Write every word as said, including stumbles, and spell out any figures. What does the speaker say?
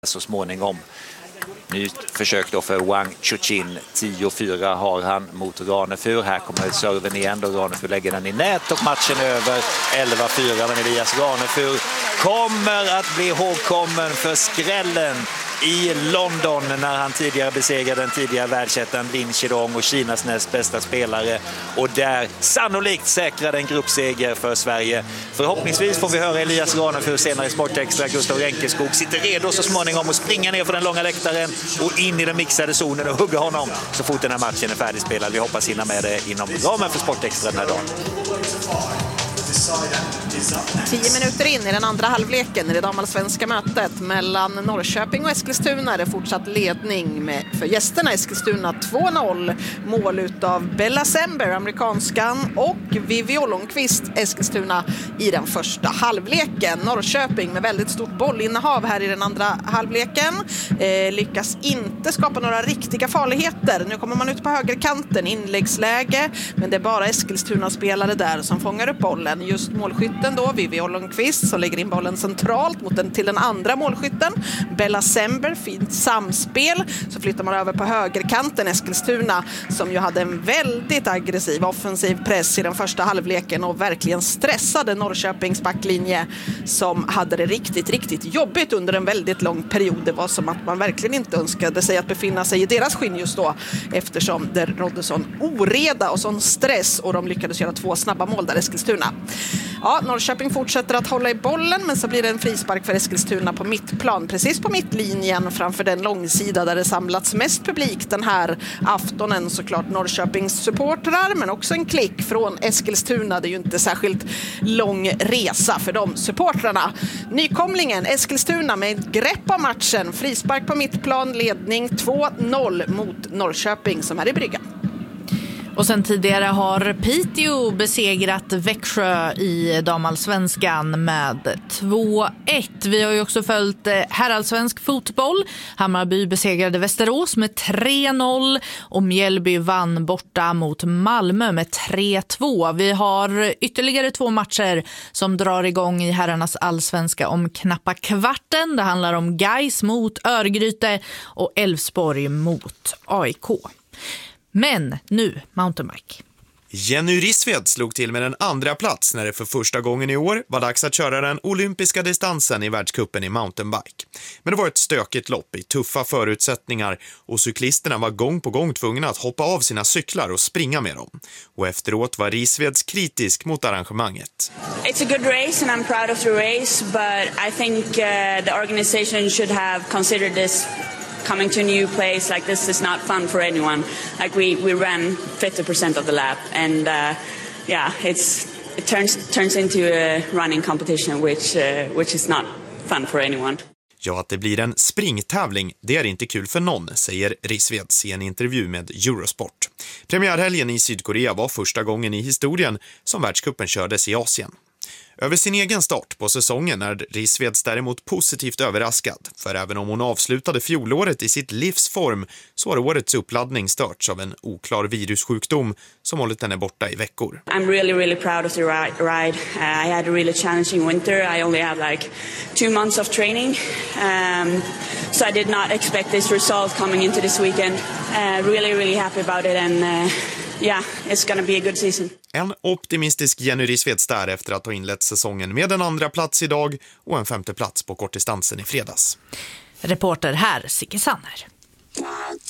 så småningom. Nytt försök då för Wang Chuqin. tio fyra har han mot Ranefur. Här kommer serven igen då. Ranefur lägger den i nät och matchen över. elva fyra, men Elias Ranefur kommer att bli ihågkommen för skrällen i London när han tidigare besegrade den tidigare världsettan Lin Chidong och Kinas näst bästa spelare, och där sannolikt säkrade en gruppseger för Sverige. Förhoppningsvis får vi höra Elias Ranefur senare i Sportextra. Gustav Renkeskog sitter redo så småningom och springer ner för den långa läktaren och in i den mixade zonen och hugger honom så fort den här matchen är färdigspelad. Vi hoppas hinna med det inom ramen för Sportextra den här dagen. Tio minuter in i den andra halvleken i det damallsvenska mötet mellan Norrköping och Eskilstuna är det fortsatt ledning med, för gästerna Eskilstuna två noll. Mål utav Bella Sember, amerikanskan, och Vivi Ollonqvist, Eskilstuna, i den första halvleken. Norrköping med väldigt stort bollinnehav här i den andra halvleken eh, lyckas inte skapa några riktiga farligheter. Nu kommer man ut på högerkanten, inläggsläge, men det är bara Eskilstuna-spelare där som fångar upp bollen. Just målskytten då, Vivi Ollonqvist, som lägger in bollen centralt mot den, till den andra målskytten, Bella Sember. Fint samspel, så flyttar man över på högerkanten Eskilstuna, som ju hade en väldigt aggressiv offensiv press i den första halvleken och verkligen stressade Norrköpings backlinje, som hade det riktigt, riktigt jobbigt under en väldigt lång period. Det var som att man verkligen inte önskade sig att befinna sig i deras skinn just då, eftersom det rådde sån oreda och sån stress, och de lyckades göra två snabba mål där, Eskilstuna. Ja, Norrköping fortsätter att hålla i bollen, men så blir det en frispark för Eskilstuna på mittplan, precis på mittlinjen framför den långsida där det samlats mest publik den här aftonen. Såklart Norrköpings supportrar, men också en klick från Eskilstuna. Det är ju inte särskilt lång resa för de supportrarna. Nykomlingen Eskilstuna med grepp av matchen, frispark på mittplan, ledning två noll mot Norrköping som är i bryggan. Och sen tidigare har Piteå besegrat Växjö i damallsvenskan med två ett. Vi har ju också följt herrallsvensk fotboll. Hammarby besegrade Västerås med tre noll och Mjällby vann borta mot Malmö med tre två. Vi har ytterligare två matcher som drar igång i herrarnas allsvenska om knappa kvarten. Det handlar om Gais mot Örgryte och Elfsborg mot A I K. Men nu mountainbike. Jenny Rissved slog till med en andra plats när det för första gången i år var dags att köra den olympiska distansen i världscupen i mountainbike. Men det var ett stökigt lopp i tuffa förutsättningar och cyklisterna var gång på gång tvungna att hoppa av sina cyklar och springa med dem. Och efteråt var Rissveds kritisk mot arrangemanget. It's a good race and I'm proud of the race, but I think uh, the organization should have considered this. Coming to a new place like this is not fun for anyone. Like we, we ran fifty percent of the lap, and uh, yeah, it's it turns turns into a running competition, which uh, which is not fun for anyone. Ja, att det blir en springtävling, det är inte kul för någon, säger Rissveds i en intervju med Eurosport. Premiärhelgen i Sydkorea var första gången i historien som världscupen kördes i Asien. Över sin egen start på säsongen är Rissveds däremot positivt överraskad, för även om hon avslutade fjolåret i sitt livsform så har årets uppladdning störts av en oklar virussjukdom som hållit henne borta i veckor. I'm really really proud of the ride. Uh, I had a really challenging winter. I only had like two months of training. Um, so I did not expect this result coming into this weekend. Uh, really really happy about it, and uh, yeah, it's gonna be a good season. En optimistisk Jenny Rissveds där efter att ha inlett säsongen med en andra plats idag och en femte plats på kortdistansen i fredags. Reporter här, Sicke Sanner.